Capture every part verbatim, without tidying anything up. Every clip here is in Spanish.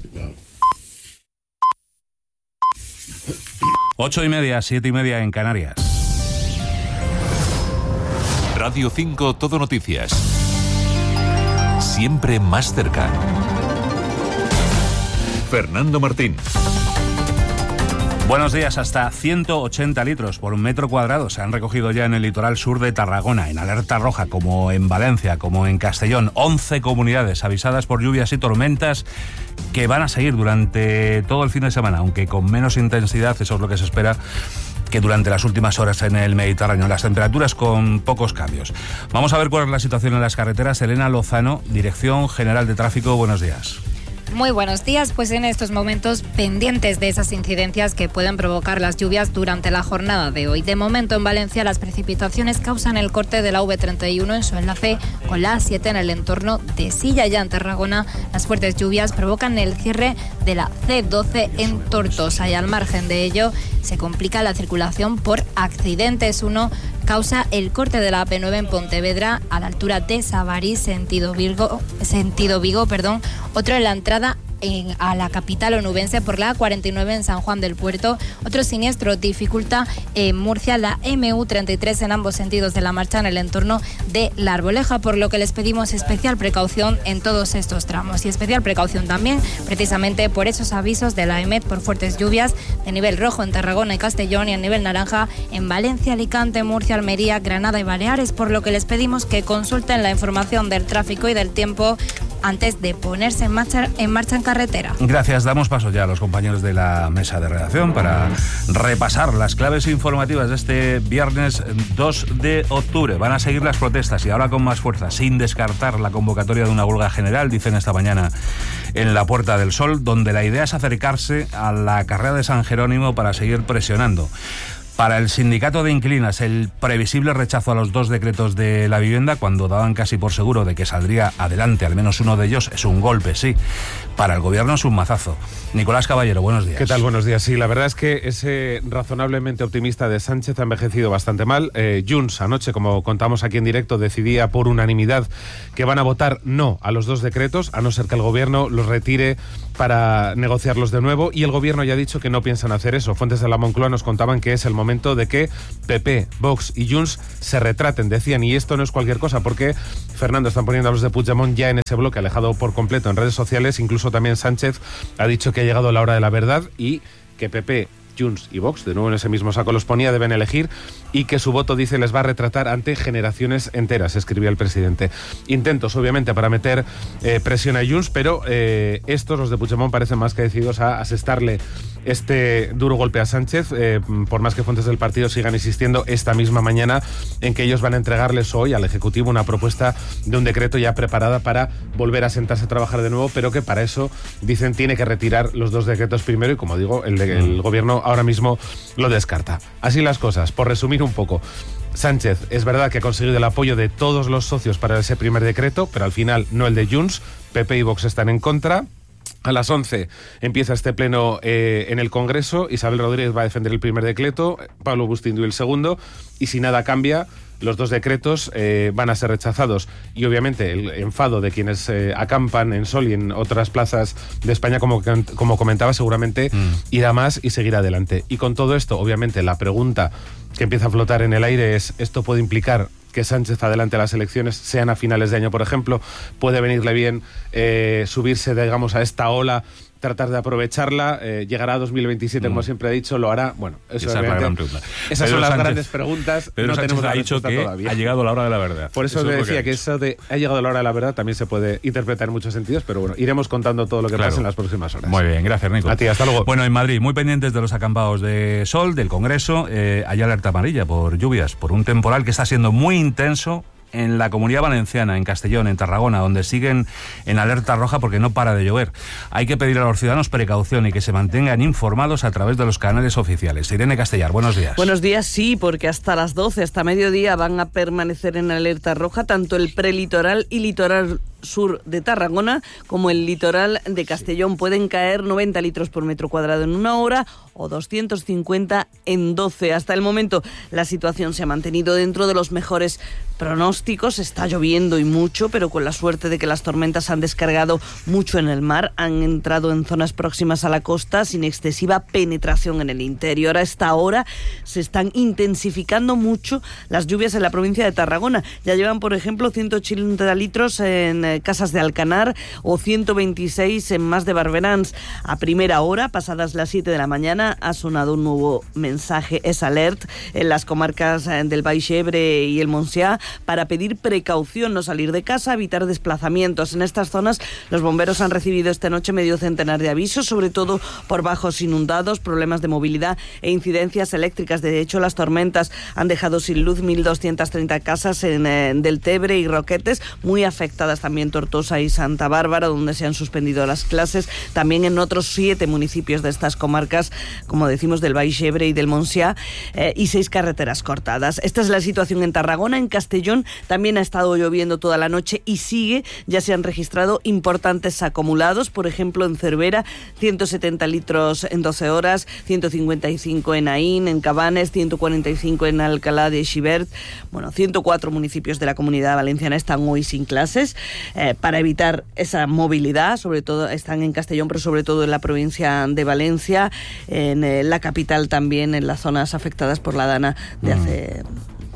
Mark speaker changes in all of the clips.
Speaker 1: Ocho y media, siete y media en Canarias.
Speaker 2: Radio cinco Todo Noticias. Siempre más cerca. Fernando Martín.
Speaker 1: Buenos días. Hasta ciento ochenta litros por un metro cuadrado se han recogido ya en el litoral sur de Tarragona, en alerta roja, como en Valencia, como en Castellón. once comunidades avisadas por lluvias y tormentas que van a seguir durante todo el fin de semana, aunque con menos intensidad, eso es lo que se espera, que durante las últimas horas en el Mediterráneo. Las temperaturas con pocos cambios. Vamos a ver cuál es la situación en las carreteras. Elena Lozano, Dirección General de Tráfico, buenos días.
Speaker 3: Muy buenos días, pues en estos momentos pendientes de esas incidencias que pueden provocar las lluvias durante la jornada de hoy. De momento en Valencia las precipitaciones causan el corte de la A V treinta y uno en su enlace con la A siete en el entorno de Silla. Ya en Tarragona las fuertes lluvias provocan el cierre de la C doce en Tortosa y al margen de ello se complica la circulación por accidentes. Uno causa el corte de la A P nueve en Pontevedra a la altura de Sabarís, sentido Vigo, sentido Vigo, perdón. Otro en la entrada En, a la capital onubense por la A cuarenta y nueve en San Juan del Puerto. Otro siniestro dificulta en Murcia la M U treinta y tres en ambos sentidos de la marcha en el entorno de La Arboleja, por lo que les pedimos especial precaución en todos estos tramos y especial precaución también precisamente por esos avisos de la E M E T por fuertes lluvias de nivel rojo en Tarragona y Castellón y a nivel naranja en Valencia, Alicante, Murcia, Almería, Granada y Baleares, por lo que les pedimos que consulten la información del tráfico y del tiempo antes de ponerse en marcha en, marcha en carretera.
Speaker 1: Gracias. Damos paso ya a los compañeros de la mesa de redacción para repasar las claves informativas de este viernes dos de octubre. Van a seguir las protestas y ahora con más fuerza, sin descartar la convocatoria de una huelga general, dicen esta mañana en la Puerta del Sol, donde la idea es acercarse a la carrera de San Jerónimo para seguir presionando. Para el sindicato de inquilinas, el previsible rechazo a los dos decretos de la vivienda, cuando daban casi por seguro de que saldría adelante al menos uno de ellos, es un golpe, sí. Para el gobierno es un mazazo. Nicolás Caballero, buenos días.
Speaker 4: ¿Qué tal? Buenos días. Sí, la verdad es que ese razonablemente optimista de Sánchez ha envejecido bastante mal. Eh, Junts anoche, como contamos aquí en directo, decidía por unanimidad que van a votar no a los dos decretos, a no ser que el gobierno los retire para negociarlos de nuevo, y el gobierno ya ha dicho que no piensan hacer eso. Fuentes de la Moncloa nos contaban que es el momento de que P P, Vox y Junts se retraten, decían, y esto no es cualquier cosa, porque, Fernando, están poniendo a los de Puigdemont ya en ese bloque, alejado por completo en redes sociales. Incluso también Sánchez ha dicho que ha llegado la hora de la verdad y que P P, Junts y Vox, de nuevo en ese mismo saco los ponía, deben elegir, y que su voto, dice, les va a retratar ante generaciones enteras, escribía el presidente. Intentos, obviamente, para meter eh, presión a Junts, pero eh, estos, los de Puigdemont, parecen más que decididos a asestarle este duro golpe a Sánchez, eh, por más que fuentes del partido sigan insistiendo esta misma mañana en que ellos van a entregarles hoy al Ejecutivo una propuesta de un decreto ya preparada para volver a sentarse a trabajar de nuevo, pero que para eso, dicen, tiene que retirar los dos decretos primero, y como digo, el, de, el gobierno ahora mismo lo descarta. Así las cosas. Por resumir un poco, Sánchez es verdad que ha conseguido el apoyo de todos los socios para ese primer decreto, pero al final no el de Junts. P P y Vox están en contra. A las once empieza este pleno eh, en el Congreso. Isabel Rodríguez va a defender el primer decreto, Pablo Bustindu el segundo, y si nada cambia, los dos decretos eh, van a ser rechazados. Y obviamente el enfado de quienes eh, acampan en Sol y en otras plazas de España, como, como comentaba, seguramente mm. irá más y seguirá adelante. Y con todo esto, obviamente, la pregunta que empieza a flotar en el aire es: ¿esto puede implicar que Sánchez adelante las elecciones, sean a finales de año, por ejemplo? ¿Puede venirle bien eh, subirse, digamos, a esta ola, tratar de aprovecharla? Eh, llegará a dos mil veintisiete, mm. como siempre ha dicho, lo hará. Bueno, eso
Speaker 1: esa es la gran pregunta.
Speaker 4: Esas
Speaker 1: Pedro
Speaker 4: son las
Speaker 1: Sánchez,
Speaker 4: grandes preguntas.
Speaker 1: Pedro
Speaker 4: no
Speaker 1: Sánchez
Speaker 4: tenemos la
Speaker 1: ha dicho que
Speaker 4: todavía.
Speaker 1: Ha llegado la hora de la verdad.
Speaker 4: Por eso, eso le decía que, que eso de ha llegado la hora de la verdad también se puede interpretar en muchos sentidos, pero bueno, iremos contando todo lo que claro. pase en las próximas horas.
Speaker 1: Muy bien, gracias, Nico.
Speaker 4: A ti, hasta luego.
Speaker 1: Bueno, en Madrid, muy pendientes de los acampados de Sol, del Congreso, eh, hay alerta amarilla por lluvias, por un temporal que está siendo muy intenso en la Comunidad Valenciana, en Castellón, en Tarragona, donde siguen en alerta roja porque no para de llover. Hay que pedir a los ciudadanos precaución y que se mantengan informados a través de los canales oficiales. Irene Castellar, buenos días.
Speaker 5: Buenos días, sí, porque hasta las doce, hasta mediodía, van a permanecer en alerta roja tanto el prelitoral y litoral sur de Tarragona como el litoral de Castellón. Pueden caer noventa litros por metro cuadrado en una hora o doscientos cincuenta en doce. Hasta el momento la situación se ha mantenido dentro de los mejores pronósticos pronósticos. Está lloviendo y mucho, pero con la suerte de que las tormentas han descargado mucho en el mar, han entrado en zonas próximas a la costa sin excesiva penetración en el interior. A esta hora se están intensificando mucho las lluvias en la provincia de Tarragona. Ya llevan, por ejemplo, ciento ochenta litros en eh, Casas de Alcanar o ciento veintiséis en Mas de Barberans. A primera hora, pasadas las siete de la mañana, ha sonado un nuevo mensaje, es alert, en las comarcas del Baix Ebre y el Montsià para pedir precaución, no salir de casa, evitar desplazamientos. En estas zonas los bomberos han recibido esta noche medio centenar de avisos, sobre todo por bajos inundados, problemas de movilidad e incidencias eléctricas. De hecho, las tormentas han dejado sin luz mil doscientas treinta casas en eh, Deltebre y Roquetes, muy afectadas también Tortosa y Santa Bárbara, donde se han suspendido las clases, también en otros siete municipios de estas comarcas, como decimos, del Baix Ebre y del Montsià, eh, y seis carreteras cortadas. Esta es la situación en Tarragona. En Castellón también ha estado lloviendo toda la noche y sigue. Ya se han registrado importantes acumulados, por ejemplo en Cervera, ciento setenta litros en doce horas, ciento cincuenta y cinco en Aín, en Cabanes, ciento cuarenta y cinco en Alcalá de Xivert. Bueno, ciento cuatro municipios de la Comunidad Valenciana están hoy sin clases eh, para evitar esa movilidad. Sobre todo están en Castellón, pero sobre todo en la provincia de Valencia, en eh, la capital también, en las zonas afectadas por la dana de hace...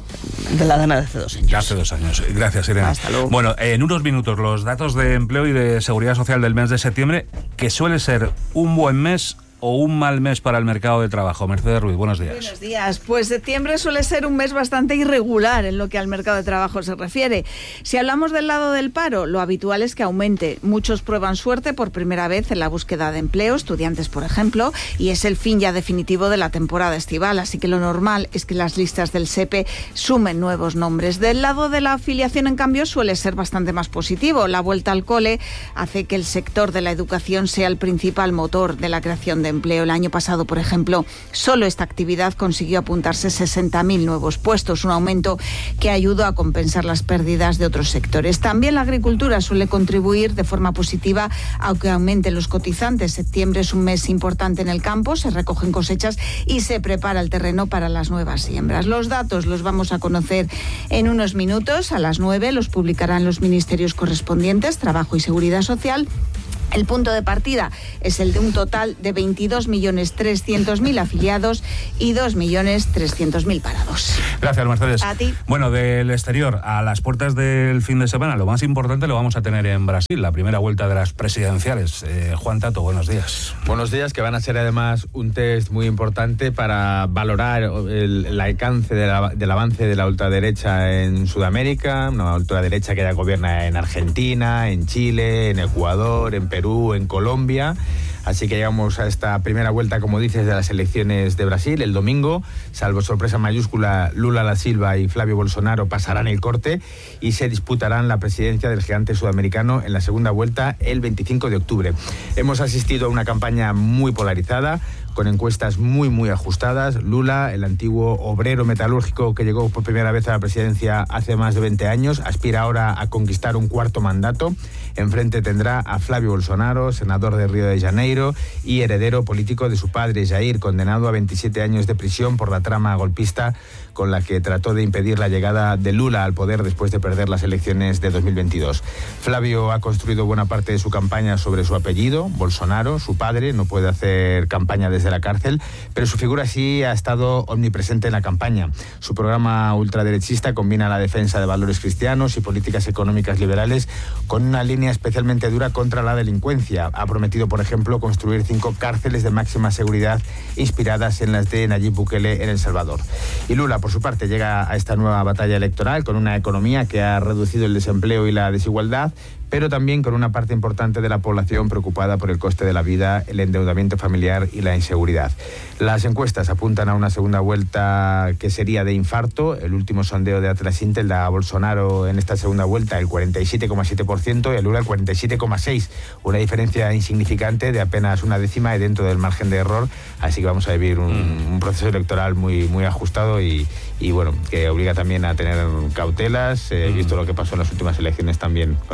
Speaker 5: de la dana de hace dos años.
Speaker 1: Hace dos años. Gracias, Irene.
Speaker 5: Hasta luego.
Speaker 1: Bueno, en unos minutos los datos de empleo y de seguridad social del mes de septiembre, que suele ser un buen mes o un mal mes para el mercado de trabajo. Mercedes Ruiz, buenos días.
Speaker 6: Buenos días. Pues septiembre suele ser un mes bastante irregular en lo que al mercado de trabajo se refiere. Si hablamos del lado del paro, lo habitual es que aumente. Muchos prueban suerte por primera vez en la búsqueda de empleo, estudiantes por ejemplo, y es el fin ya definitivo de la temporada estival, así que lo normal es que las listas del S E P E sumen nuevos nombres. Del lado de la afiliación, en cambio, suele ser bastante más positivo. La vuelta al cole hace que el sector de la educación sea el principal motor de la creación de empleo. El año pasado, por ejemplo, solo esta actividad consiguió apuntarse sesenta mil nuevos puestos, un aumento que ayudó a compensar las pérdidas de otros sectores. También la agricultura suele contribuir de forma positiva, aunque aumenten los cotizantes. Septiembre es un mes importante en el campo, se recogen cosechas y se prepara el terreno para las nuevas siembras. Los datos los vamos a conocer en unos minutos. A las nueve los publicarán los ministerios correspondientes, Trabajo y Seguridad Social. El punto de partida es el de un total de veintidós millones trescientos mil afiliados y dos millones trescientos mil parados.
Speaker 1: Gracias, Mercedes.
Speaker 6: A ti.
Speaker 1: Bueno, del exterior a las puertas del fin de semana, lo más importante lo vamos a tener en Brasil, la primera vuelta de las presidenciales. Eh, Juan Tato, buenos días.
Speaker 7: Buenos días, que van a ser además un test muy importante para valorar el, el alcance de la, del avance de la ultraderecha en Sudamérica, una ultraderecha que ya gobierna en Argentina, en Chile, en Ecuador, en Perú, Perú, en Colombia. Así que llegamos a esta primera vuelta, como dices, de las elecciones de Brasil. El domingo, salvo sorpresa mayúscula, Lula da Silva y Flavio Bolsonaro pasarán el corte y se disputarán la presidencia del gigante sudamericano en la segunda vuelta el veinticinco de octubre. Hemos asistido a una campaña muy polarizada, con encuestas muy, muy ajustadas. Lula, el antiguo obrero metalúrgico que llegó por primera vez a la presidencia hace más de veinte años, aspira ahora a conquistar un cuarto mandato. Enfrente tendrá a Flavio Bolsonaro, senador de Río de Janeiro y heredero político de su padre, Jair, condenado a veintisiete años de prisión por la trama golpista con la que trató de impedir la llegada de Lula al poder después de perder las elecciones de dos mil veintidós. Flavio ha construido buena parte de su campaña sobre su apellido, Bolsonaro. Su padre no puede hacer campaña desde la cárcel, pero su figura sí ha estado omnipresente en la campaña. Su programa ultraderechista combina la defensa de valores cristianos y políticas económicas liberales con una línea especialmente dura contra la delincuencia. Ha prometido, por ejemplo, construir cinco cárceles de máxima seguridad inspiradas en las de Nayib Bukele en El Salvador. Y Lula, por su parte, llega a esta nueva batalla electoral con una economía que ha reducido el desempleo y la desigualdad, pero también con una parte importante de la población preocupada por el coste de la vida, el endeudamiento familiar y la inseguridad. Las encuestas apuntan a una segunda vuelta que sería de infarto. El último sondeo de Atlas Intel da a Bolsonaro en esta segunda vuelta el cuarenta y siete coma siete por ciento y a Lula el cuarenta y siete coma seis por ciento. Una diferencia insignificante de apenas una décima y dentro del margen de error. Así que vamos a vivir un, un proceso electoral muy, muy ajustado y, y bueno, que obliga también a tener cautelas. He eh, visto lo que pasó en las últimas elecciones también con ese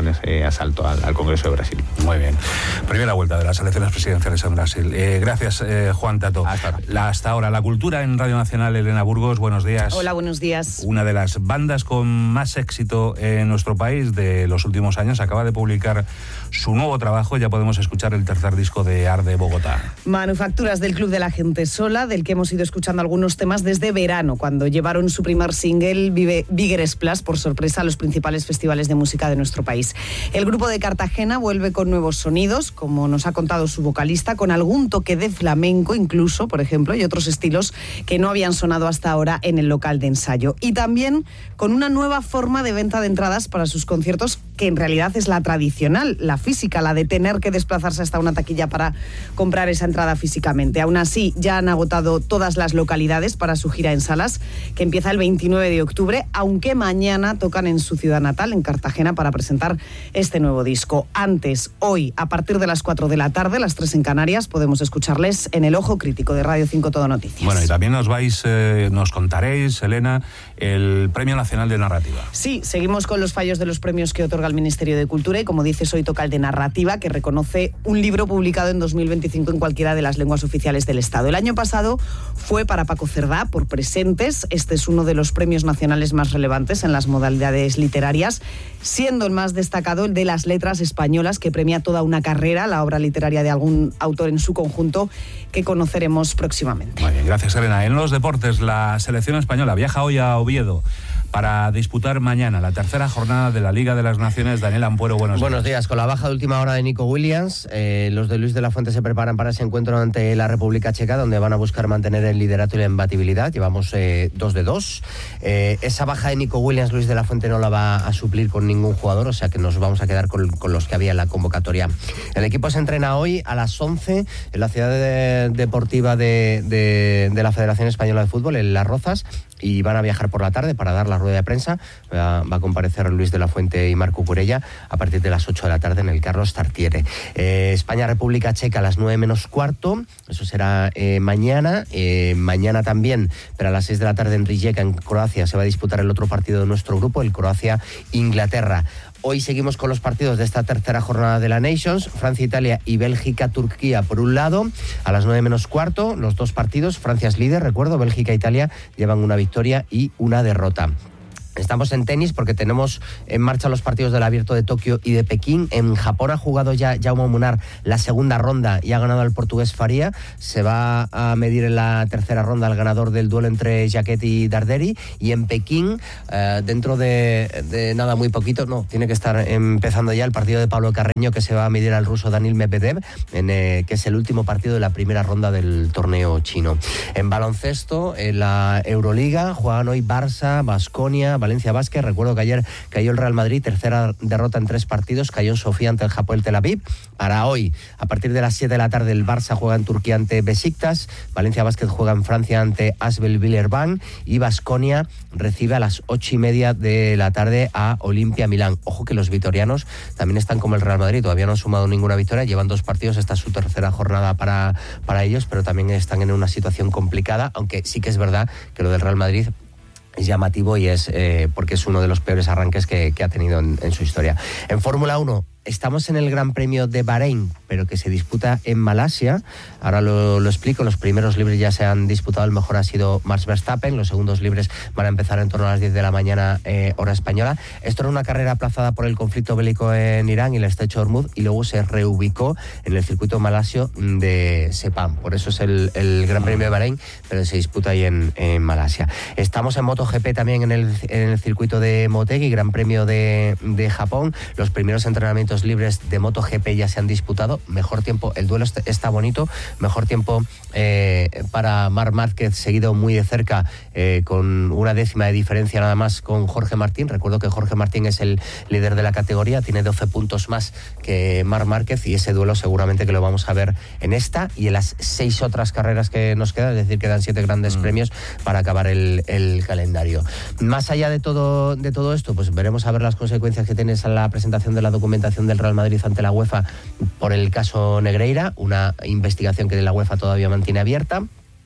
Speaker 7: ese asalto al, al Congreso de Brasil.
Speaker 1: Muy bien. Primera vuelta de las elecciones presidenciales en Brasil. Eh, gracias, eh, Juan Tato.
Speaker 7: Hasta ahora.
Speaker 1: La, hasta ahora, la cultura en Radio Nacional, Elena Burgos, buenos días.
Speaker 5: Hola, buenos días.
Speaker 1: Una de las bandas con más éxito en nuestro país de los últimos años acaba de publicar su nuevo trabajo. Ya podemos escuchar el tercer disco de Arde Bogotá.
Speaker 8: Manufacturas del Club de la Gente Sola, del que hemos ido escuchando algunos temas desde verano, cuando llevaron su primer single, Vive, Bigger Splash, por sorpresa a los principales festivales de música de nuestro país. El grupo de Cartagena vuelve con nuevos sonidos, como nos ha contado su vocalista, con algún toque de flamenco incluso, por ejemplo, y otros estilos que no habían sonado hasta ahora en el local de ensayo. Y también con una nueva forma de venta de entradas para sus conciertos, que en realidad es la tradicional, la física, la de tener que desplazarse hasta una taquilla para comprar esa entrada físicamente. Aún así, ya han agotado todas las localidades para su gira en salas, que empieza el veintinueve de octubre, aunque mañana tocan en su ciudad natal, en Cartagena, para presentar este nuevo disco. Antes, hoy, a partir de las cuatro de la tarde, las tres en Canarias, podemos escucharles en El Ojo Crítico de Radio cinco Todo Noticias.
Speaker 1: Bueno, y también nos vais, eh, nos contaréis, Elena, el Premio Nacional de Narrativa.
Speaker 8: Sí, seguimos con los fallos de los premios que otorga el Ministerio de Cultura y, como dices, hoy toca el de Narrativa, que reconoce un libro publicado en dos mil veinticinco en cualquiera de las lenguas oficiales del Estado. El año pasado fue para Paco Cerdá, por Presentes. Este es uno de los premios nacionales más relevantes en las modalidades literarias, siendo el más destacado el de las letras españolas, que premia toda una carrera, la obra literaria de algún autor en su conjunto, que conoceremos próximamente.
Speaker 1: Muy bien, gracias, Elena. En los deportes, la selección española viaja hoy a Oviedo para disputar mañana la tercera jornada de la Liga de las Naciones. Daniel Ampuero, buenos días.
Speaker 9: Buenos días. Con la baja de última hora de Nico Williams, eh, los de Luis de la Fuente se preparan para ese encuentro ante la República Checa, donde van a buscar mantener el liderato y la imbatibilidad. Llevamos eh, dos de dos. Eh, esa baja de Nico Williams, Luis de la Fuente no la va a suplir con ningún jugador, o sea que nos vamos a quedar con, con los que había en la convocatoria. El equipo se entrena hoy a las once en la ciudad de, deportiva de, de, de la Federación Española de Fútbol, en Las Rozas, y van a viajar por la tarde para dar la rueda de prensa. Va, va a comparecer Luis de la Fuente y Marco Curella a partir de las ocho de la tarde en el Carlos Tartiere. Eh, España-República Checa a las nueve menos cuarto, eso será eh, mañana. Eh, mañana también, pero a las seis de la tarde en Rijeka, en Croacia, se va a disputar el otro partido de nuestro grupo, el Croacia-Inglaterra. Hoy seguimos con los partidos de esta tercera jornada de la Nations, Francia-Italia y Bélgica-Turquía por un lado, a las nueve menos cuarto, los dos partidos. Francia es líder, recuerdo, Bélgica e Italia llevan una victoria y una derrota. Estamos en tenis porque tenemos en marcha los partidos del Abierto de Tokio y de Pekín. En Japón ha jugado ya Jaume Munar la segunda ronda y ha ganado al portugués Faria. Se va a medir en la tercera ronda el ganador del duelo entre Jacquet y Darderi. Y en Pekín, eh, dentro de, de nada muy poquito, no, tiene que estar empezando ya el partido de Pablo Carreño, que se va a medir al ruso Daniil Medvedev, en, eh, que es el último partido de la primera ronda del torneo chino. En baloncesto, en la Euroliga, juegan hoy Barça, Baskonia, Valencia Basket. Recuerdo que ayer cayó el Real Madrid, tercera derrota en tres partidos, cayó en Sofía ante el Hapoel Tel Aviv. Para hoy, a partir de las siete de la tarde, el Barça juega en Turquía ante Besiktas, Valencia Basket juega en Francia ante Asbel Villeurbanne y Baskonia recibe a las ocho y media de la tarde a Olimpia Milán. Ojo que los vitorianos también están como el Real Madrid, todavía no han sumado ninguna victoria, llevan dos partidos, esta es su tercera jornada para, para ellos, pero también están en una situación complicada, aunque sí que es verdad que lo del Real Madrid es llamativo y es eh, porque es uno de los peores arranques que, que ha tenido en, en su historia. En Fórmula uno, estamos en el Gran Premio de Bahrein, pero que se disputa en Malasia. Ahora lo, lo explico. Los primeros libres ya se han disputado. El mejor ha sido Max Verstappen. Los segundos libres van a empezar en torno a las diez de la mañana, eh, hora española. Esto era una carrera aplazada por el conflicto bélico en Irán y el estrecho de Hormuz, y luego se reubicó en el circuito malasio de Sepang. Por eso es el, el Gran Premio de Bahrein, pero se disputa ahí en, en Malasia. Estamos en MotoGP también en el, en el circuito de Motegi, Gran Premio de, de Japón. Los primeros entrenamientos libres de MotoGP ya se han disputado. Mejor tiempo, el duelo está bonito. Mejor tiempo eh, para Marc Márquez, seguido muy de cerca, eh, con una décima de diferencia nada más con Jorge Martín. Recuerdo que Jorge Martín es el líder de la categoría, tiene doce puntos más que Marc Márquez, y ese duelo seguramente que lo vamos a ver en esta y en las seis otras carreras que nos quedan, es decir, quedan siete grandes mm. premios para acabar el, el calendario. Más allá de todo, de todo esto, pues veremos a ver las consecuencias que tiene la presentación de la documentación del Real Madrid ante la UEFA por el caso Negreira, una investigación que la UEFA todavía mantiene abierta.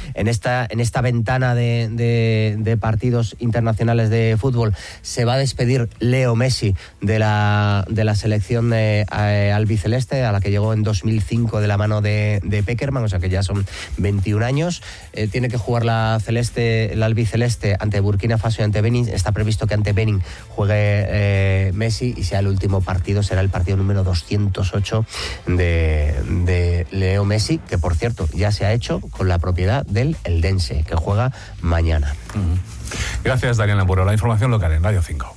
Speaker 9: en esta, en esta ventana de, de, de partidos internacionales de fútbol se va a despedir Leo Messi de la, de la selección de, eh, albiceleste, a la que llegó en dos mil cinco de la mano de, de Peckerman, o sea que ya son veintiún años. Eh, tiene que jugar la celeste, la albiceleste ante Burkina Faso y ante Benin. Está previsto que ante Benin juegue eh, Messi, y sea el último partido, será el partido número doscientos ocho de, de Leo Messi, que por cierto ya se ha hecho con la propiedad del Eldense, que juega mañana.
Speaker 1: Uh-huh. Gracias, Dariana Puro. La información local en Radio cinco.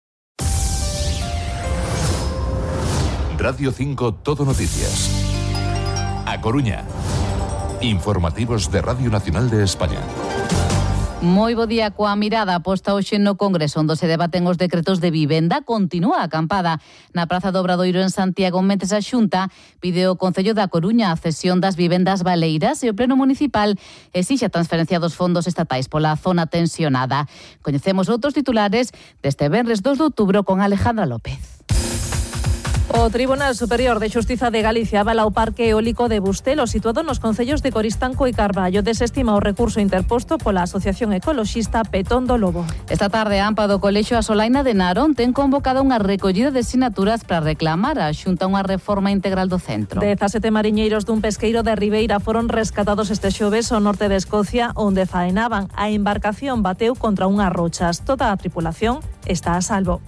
Speaker 2: Radio cinco Todo Noticias. A Coruña. Informativos de Radio Nacional de España.
Speaker 10: Moi bo día. Coa mirada posta hoxe no Congreso, onde se debaten os decretos de vivenda, continúa a acampada. Na Praza do Obradoiro en Santiago, mentres a Xunta pide ao Concello da Coruña a cesión das vivendas baleiras e o Pleno Municipal exixe a transferencia dos fondos estatais pola zona tensionada. Coñecemos outros titulares deste venres dos de outubro con Alejandra López.
Speaker 11: O Tribunal Superior de Xustiza de Galicia avala o parque eólico de Bustelo, situado nos concellos de Coristanco e Carballo. Desestima o recurso interposto pola Asociación Ecoloxista Petón do Lobo.
Speaker 10: Esta tarde, a AMPA do Colexio A Solaina de Narón ten convocada unha recollida de sinaturas para reclamar a Xunta unha reforma integral do centro.
Speaker 11: dezasete mariñeiros dun pesqueiro de Ribeira foron rescatados este xoves ao norte de Escocia, onde faenaban. A embarcación bateu contra unhas rochas. Toda a tripulación está a salvo.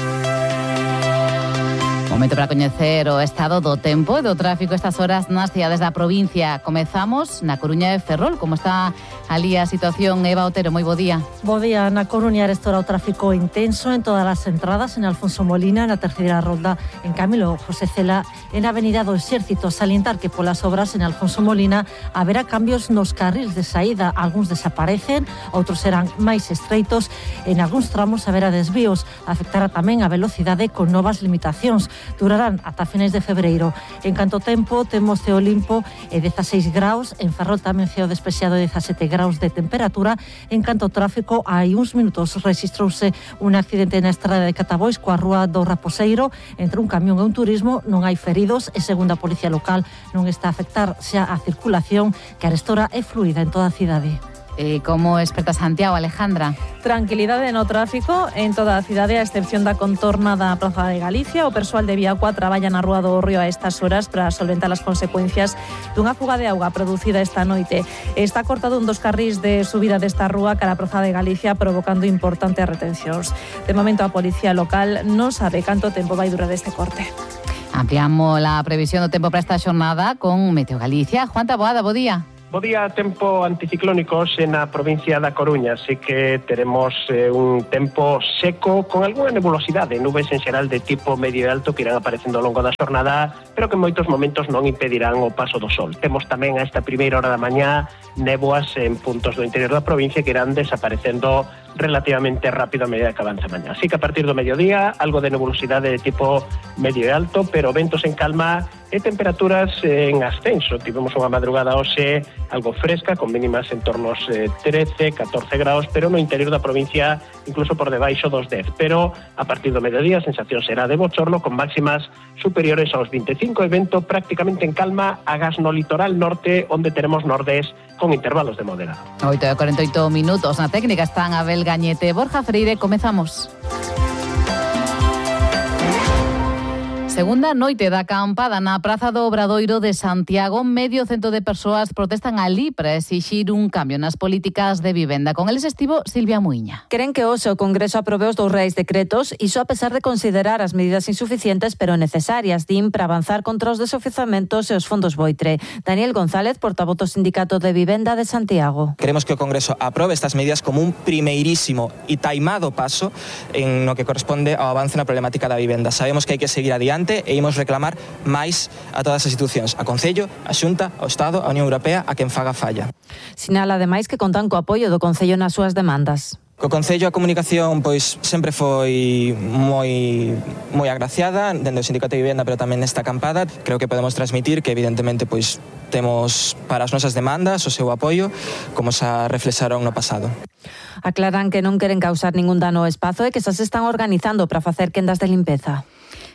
Speaker 10: Momento para coñecer o estado do tempo e do tráfico estas horas nas cidades da provincia. Comezamos na Coruña e Ferrol. Como está ali a situación, Eva Otero? Moi bo día.
Speaker 12: Bo día. Na Coruña restora o tráfico intenso en todas as entradas, en Alfonso Molina, na terceira rolda, en Camilo José Cela, en Avenida do Exército. Salientar que polas obras en Alfonso Molina haberá cambios nos carrils de saída. Algúns desaparecen, outros serán máis estreitos. En algúns tramos haberá desvíos. Afectará tamén a velocidade con novas limitacións. Durarán ata finais de febreiro. En canto tempo, temos ceo limpo e dezaseis graus. En Ferrol tamén ceo despexado e dezasete graus de temperatura. En canto tráfico, hai uns minutos rexistrouse un accidente na estrada de Catabois coa rúa do Raposeiro. Entre un camión e un turismo non hai feridos e, segundo a Policía Local, non está a afectar xa a circulación, que arestora é fluida en toda a cidade.
Speaker 10: E como experta Santiago, Alejandra?
Speaker 11: Tranquilidade no tráfico en toda a cidade, a excepción da contorna da Praza de Galicia. O persoal de Viacua traballa na Rúa do Río a estas horas para solventar as consecuencias dunha fuga de auga producida esta noite. Está cortado un dos carrís de subida desta rúa cara a Praza de Galicia, provocando importantes retencións. De momento, a Policía Local non sabe canto tempo vai durar este corte.
Speaker 10: Ampliamos a previsión do tempo para esta xornada con Meteo Galicia. Juan Taboada, bo día.
Speaker 13: Bo día. Tempo anticiclónico na provincia da Coruña, así que teremos eh, un tempo seco con algunha nebulosidade, nubes en xeral de tipo medio e alto que irán aparecendo ao longo da xornada, pero que en moitos momentos non impedirán o paso do sol. Temos tamén a esta primeira hora da mañá néboas en puntos do interior da provincia que irán desaparecendo relativamente rápido a medida que avanza mañá. Así que a partir do mediodía, algo de nebulosidade de tipo medio e alto, pero ventos en calma e temperaturas en ascenso. Tivemos unha madrugada hoxe algo fresca, con mínimas en torno aos eh, trece, catorce graus, pero no interior da provincia incluso por debaixo dos dez. Pero a partir do mediodía a sensación será de bochorno, con máximas superiores aos veinticinco, e vento prácticamente en calma agás no litoral norte, onde teremos nordés con intervalos de moderado.
Speaker 10: oito e cuarenta e oito minutos. Na técnica están Abel Gañete, Borja Freire. Comezamos. Segunda noite da acampada na Praza do Obradoiro de Santiago. Medio cento de persoas protestan alí para exixir un cambio nas políticas de vivenda. Con eles estivo Silvia Muiña.
Speaker 14: Queren que hoxe o Congreso aprobe os dous reais decretos, iso a pesar de considerar as medidas insuficientes pero necesarias, din, para avanzar contra os desofiuzamentos e os fondos Boitre. Daniel González, portavoz do Sindicato de Vivenda de Santiago.
Speaker 15: Queremos que o Congreso aprobe estas medidas como un primeirísimo e taimado paso en no que corresponde ao avance na problemática da vivenda. Sabemos que hai que seguir adiante e imos reclamar máis a todas as institucións, a Concello, a Xunta, ao Estado, a Unión Europea, a quen faga falla.
Speaker 14: Sinala ademais que contan co apoio do Concello nas súas demandas.
Speaker 15: Co Concello a comunicación pois sempre foi moi moi agraciada dende o Sindicato de Vivenda, pero tamén nesta acampada. Creo que podemos transmitir que evidentemente pois temos para as nosas demandas o seu apoio, como xa reflexaron no pasado.
Speaker 14: Aclaran que non queren causar ningún dano ao espazo e que xa se están organizando para facer quendas de limpeza.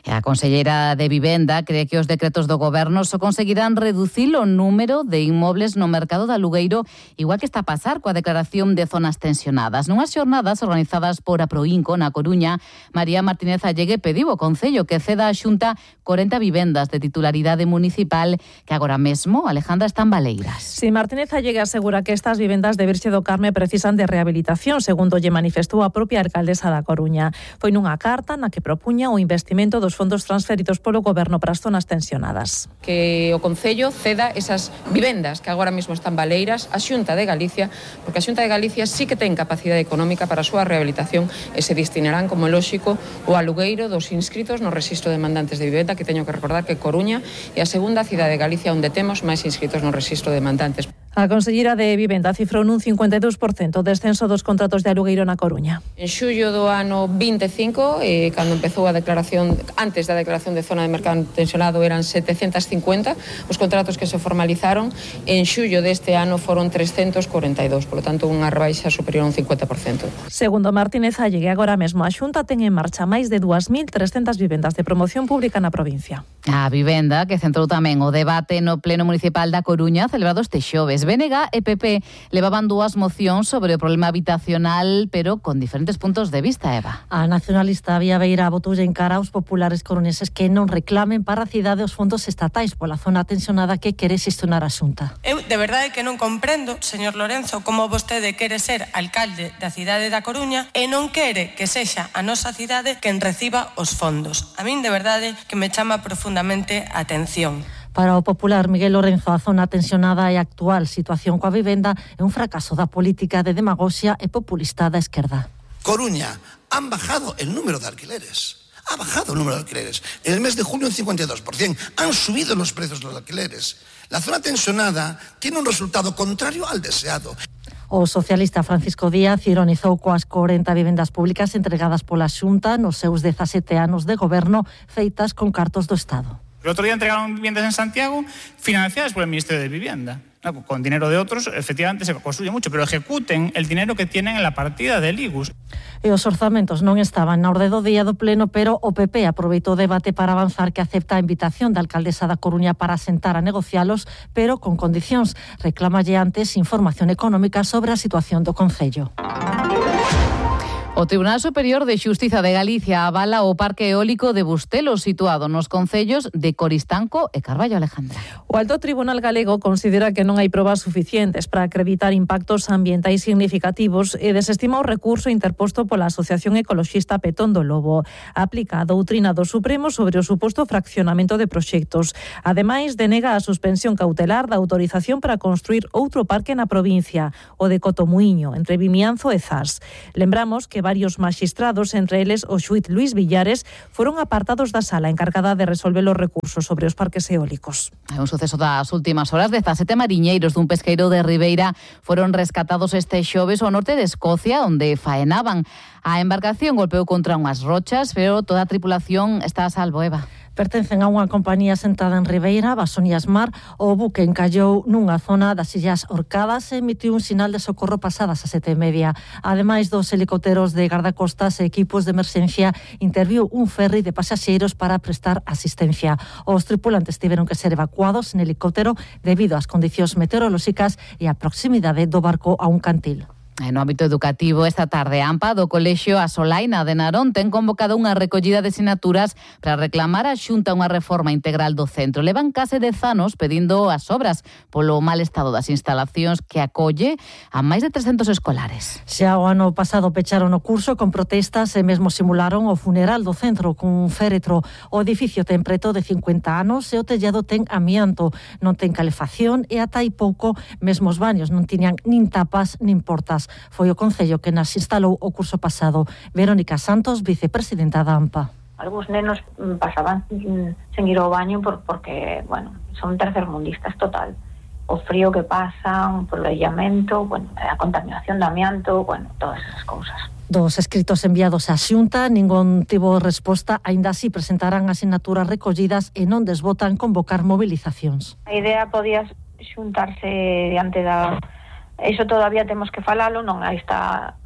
Speaker 10: A conselleira de Vivenda cree que os decretos do Goberno só conseguirán reducir o número de inmobles no mercado de alugueiro, igual que está a pasar coa declaración de zonas tensionadas. Nunhas xornadas organizadas por a Proinco na Coruña, María Martínez Allegue pediu ao Concello que ceda á Xunta corenta vivendas de titularidade municipal que agora mesmo, Alejandra, están baleiras.
Speaker 11: Sí, Martínez Allegue asegura que estas vivendas de Virxe do Carme precisan de rehabilitación, segundo lle manifestou a propia alcaldesa da Coruña. Foi nunha carta na que propuña o investimento dos fondos transferidos polo Goberno para as zonas tensionadas.
Speaker 16: Que o Concello ceda esas vivendas que agora mesmo están baleiras á Xunta de Galicia, porque a Xunta de Galicia sí que ten capacidade económica para a súa rehabilitación e se destinarán, como lóxico, o alugueiro dos inscritos no rexistro de demandantes de vivenda, que teño que recordar que Coruña é a segunda cidade de Galicia onde temos máis inscritos no rexistro de demandantes.
Speaker 11: A conselleira de Vivenda cifrou nun cincuenta e dous por cento o descenso dos contratos de alugueiro na Coruña.
Speaker 16: En xullo do ano vinte e cinco, eh, cando empezou a declaración, antes da declaración de zona de mercado tensionado, eran setecentos cincuenta os contratos que se formalizaron. En xullo deste ano foron trescentos cuarenta e dous, polo tanto unha rebaixa superior a un cincuenta por cento.
Speaker 11: Segundo Martínez Allegue, agora mesmo a Xunta ten en marcha máis de dúas mil trescentas vivendas de promoción pública na provincia.
Speaker 10: A vivenda que centrou tamén o debate no Pleno Municipal da Coruña celebrado este xoves. B N G e P P levaban dúas mocións sobre o problema habitacional, pero con diferentes puntos de vista, Eva.
Speaker 12: A nacionalista Vía Beira botoulle en cara aos populares coruñeses que non reclamen para a cidade os fondos estatais pola zona tensionada que quere xestionar a Xunta.
Speaker 17: Eu de verdade que non comprendo, señor Lorenzo, como vostede quere ser alcalde da cidade da Coruña e non quere que sexa a nosa cidade quen reciba os fondos. A min de verdade que me chama profundamente a atención.
Speaker 12: Para o popular Miguel Lorenzo, a zona tensionada e a actual situación coa vivenda é un fracaso da política de demagoxia e populista da esquerda.
Speaker 18: Coruña, han bajado el número de alquileres. Ha bajado el número de alquileres. En el mes de julio un cincuenta y dos por ciento. Han subido los precios de los alquileres. La zona tensionada tiene un resultado contrario al deseado.
Speaker 12: O socialista Francisco Díaz ironizou coas corenta vivendas públicas entregadas pola Xunta nos seus dezasete anos de goberno feitas con cartos do Estado.
Speaker 19: El otro día entregaron viviendas en Santiago financiadas por el Ministerio de Vivienda. No, con dinero de otros, efectivamente, se construye mucho, pero ejecuten el dinero que tienen en la partida del I G U S.
Speaker 12: E os orzamentos non estaban na orde do día do Pleno, pero o P P aproveitou o debate para avanzar que acepta a invitación da alcaldesa da Coruña para sentar a negocialos, pero con condicións. Reclamalle antes información económica sobre a situación do Concello.
Speaker 10: O Tribunal Superior de Xustiza de Galicia avala o parque eólico de Bustelo situado nos concellos de Coristanco e Carballo, Alejandra.
Speaker 11: O Alto Tribunal Galego considera que non hai probas suficientes para acreditar impactos ambientais significativos e desestima o recurso interposto pola Asociación Ecoloxista Petón do Lobo. Aplica a doutrina do Supremo sobre o suposto fraccionamento de proxectos. Ademais, denega a suspensión cautelar da autorización para construir outro parque na provincia, o de Cotomuiño, entre Vimianzo e Zas. Lembramos que varios maxistrados, entre eles o xuíz Luís Villares, foron apartados da sala encargada de resolver os recursos sobre os parques eólicos.
Speaker 10: É un suceso das últimas horas. dezasete mariñeiros dun pesqueiro de Ribeira foron rescatados este xoves ao norte de Escocia, onde faenaban. A embarcación golpeou contra unhas rochas, pero toda a tripulación está a salvo, Eva.
Speaker 12: Pertencen a unha compañía sentada en Ribeira, Basonias Mar. O buque encallou nunha zona das Illas Orcadas e emitiu un sinal de socorro pasadas as sete e media. Ademais dos helicópteros de gardacostas e equipos de emerxencia, interviu un ferry de pasaxeiros para prestar asistencia. Os tripulantes tiveron que ser evacuados en helicóptero debido ás condicións meteorolóxicas e a proximidade do barco a un cantil.
Speaker 10: No ámbito educativo, esta tarde, AMPA do Colexio A Solaina de Narón ten convocado unha recollida de sinaturas para reclamar a Xunta unha reforma integral do centro. Levan case dez anos pedindo as obras polo mal estado das instalacións que acolle a máis de trescentos escolares.
Speaker 12: Xa o ano pasado pecharon o curso con protestas e mesmo simularon o funeral do centro con un féretro. O edificio ten preto de cincuenta anos e o tellado ten amianto, non ten calefacción e ata hai pouco mesmo os baños non tiñan nin tapas nin portas. Foi o Concello que nas instalou o curso pasado. Verónica Santos, vicepresidenta da AMPA.
Speaker 20: Algúns nenos pasaban sen ir ao baño por, porque, bueno, son tercermundistas total. O frío que pasan, por o illamento, bueno, a contaminación de amianto, bueno, todas esas cousas.
Speaker 12: Dos escritos enviados á Xunta, ningún tivo resposta, aínda así presentarán asignaturas recollidas e non desbotan convocar movilizacións.
Speaker 20: A idea podía xuntarse diante da... Eso todavía temos que falalo, non hai esta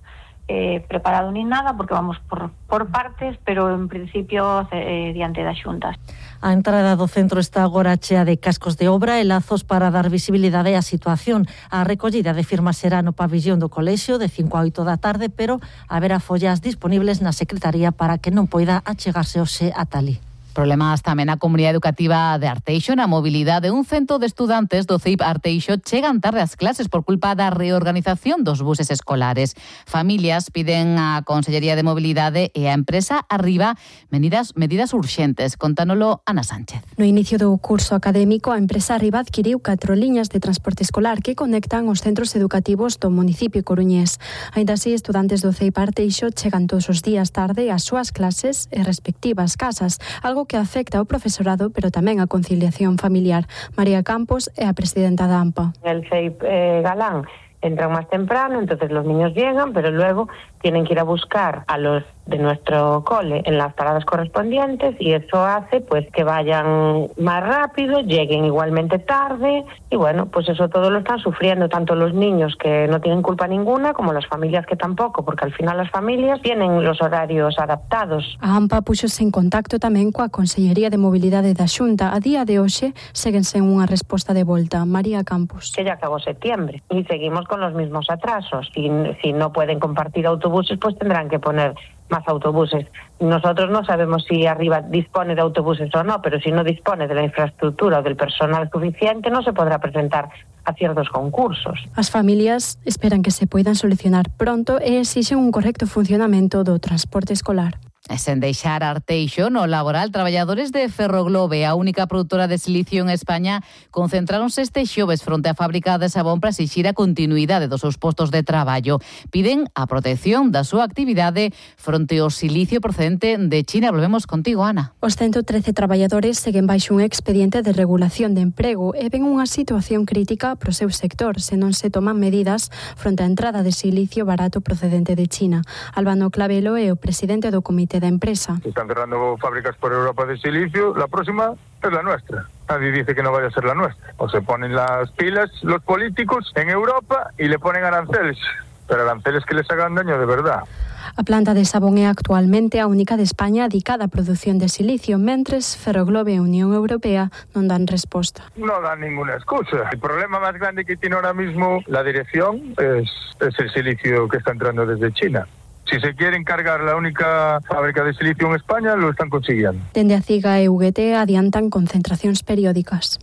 Speaker 20: eh, preparado ni nada, porque vamos por, por partes, pero en principio eh, diante das xuntas.
Speaker 12: A entrada do centro está agora chea de cascos de obra e lazos para dar visibilidade á situación. A recollida de firmas será no pabillón do colexio de cinco a oito da tarde, pero haberá follas disponibles na Secretaría para que non poida achegarse hoxe a talí.
Speaker 10: Problemas tamén a comunidade educativa de Arteixo na mobilidade. Un cento de estudantes do C I P Arteixo chegan tarde ás clases por culpa da reorganización dos buses escolares. Familias piden á Consellería de Mobilidade e á empresa Arriba medidas, medidas urxentes. Contánolo Ana Sánchez.
Speaker 21: No inicio do curso académico, a empresa Arriba adquiriu catro liñas de transporte escolar que conectan os centros educativos do municipio coruñés. Ainda así, estudantes do C I P Arteixo chegan todos os días tarde ás súas clases e respectivas casas, algo que afecta ao profesorado, pero tamén a conciliación familiar. María Campos é a presidenta da AMPA.
Speaker 22: El C I P eh, Galán entran más temprano, entonces los niños llegan, pero luego tienen que ir a buscar a los de nuestro cole en las paradas correspondientes y eso hace pues que vayan más rápido, lleguen igualmente tarde y bueno, pues eso todo lo están sufriendo tanto los niños que no tienen culpa ninguna como las familias que tampoco, porque al final las familias tienen los horarios adaptados.
Speaker 21: A AMPA puxose en contacto tamén coa Consellería de Mobilidade da Xunta. A día de hoxe seguen sen unha resposta de volta. María Campos.
Speaker 22: Que ya acabó septiembre y seguimos con los mismos atrasos. Si, si no pueden compartir autobuses, pues tendrán que poner más autobuses. Nosotros no sabemos si Arriba dispone de autobuses o no, pero si no dispone de la infraestructura o del personal suficiente, no se podrá presentar a ciertos concursos.
Speaker 21: As familias esperan que se poidan solucionar pronto e exixen un correcto funcionamento do transporte escolar.
Speaker 10: E sen deixar Arteixo, no laboral, traballadores de Ferroglobe, a única produtora de silicio en España, concentráronse este xoves fronte á fábrica de Sabón para exixir a continuidade dos seus postos de traballo. Piden a protección da súa actividade fronte ao silicio procedente de China. Volvemos contigo, Ana.
Speaker 21: Os ciento trece traballadores seguen baixo un expediente de regulación de emprego e ven unha situación crítica pro seu sector se non se toman medidas fronte á entrada de silicio barato procedente de China. Albano Clavelo é o presidente do comité de empresa.
Speaker 23: Se están cerrando fábricas por Europa de silicio, la próxima es la nuestra. Nadie dice que no vaya a ser la nuestra. O se ponen las pilas los políticos en Europa y le ponen aranceles, pero aranceles que les hagan daño de verdad.
Speaker 21: A planta de Sabón é actualmente a única de España dedicada á produción de silicio, mentres Ferroglobe e Unión Europea non dan resposta.
Speaker 23: No dan ninguna excusa. El problema más grande que tiene ahora mismo la dirección es, es el silicio que está entrando desde China. Si se quieren cargar la única fábrica de silicio en España, lo están consiguiendo.
Speaker 21: Dende a CIGA e U G T adiantan concentracións periódicas.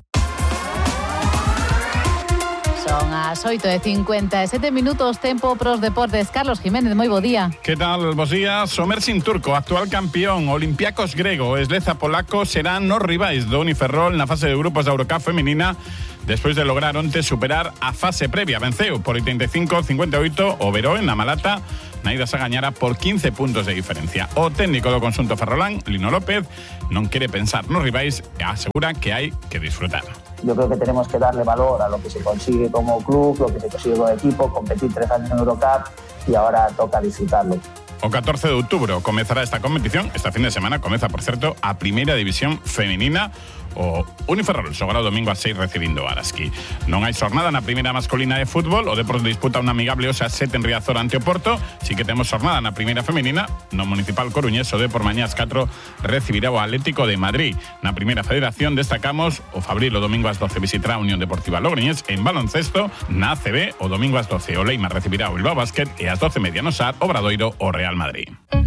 Speaker 10: Son as oito e cincuenta e sete minutos, tempo pros deportes. Carlos Jiménez, moi bo día.
Speaker 24: Que tal, bos días? O Mersin turco, actual campeón, Olympiacos grego, Esleza polaco serán os rivais do Uniferrol na fase de grupos da Eurocup feminina despois de lograr onte superar a fase previa. Venceu por ochenta e cinco a cincuenta e oito o Veroe na Malata, na ida se gañara por quince puntos de diferencia. O técnico do conxunto ferrolán, Lino López, non quere pensar nos rivais e asegura que hai que disfrutar.
Speaker 25: Yo creo que tenemos que darle valor a lo que se consigue como club, lo que se consigue como equipo, competir tres años en Eurocup y ahora toca disfrutarlo.
Speaker 24: O catorce de outubro comezará esta competición. Esta fin de semana comeza, por certo, a primeira división femenina. O Uniferrol xogará o domingo a seis recibindo o Araski. Non hai xornada na primeira masculina de fútbol. O Depor disputa unha amigable hoxe a sete en Riazor ante o Porto. Si que temos xornada na primeira femenina. No Municipal Coruñés, o Depor mañá ás catro recibirá o Atlético de Madrid. Na primeira federación destacamos o Fabril o domingo ás doce visitará a Unión Deportiva Logroñés. En baloncesto, na A C B, o domingo ás doce o Leima recibirá o Bilbao Basket e ás doce e media no S A R Obradoiro o Real Madrid.